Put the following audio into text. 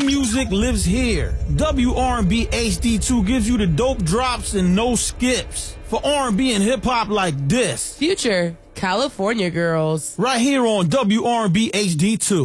music lives here. WR&B HD2 gives you the dope drops and no skips. For R&B and hip-hop like this. Future California Girls. Right here on WR&B HD2.